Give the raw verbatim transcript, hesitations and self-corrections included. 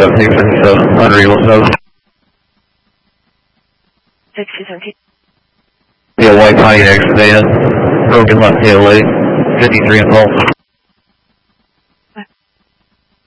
seventeen fifty-seven, unreal seven. sixty seventeen. Yeah, white Pontiac sedan, broken left tail light, fifty-three and pulse.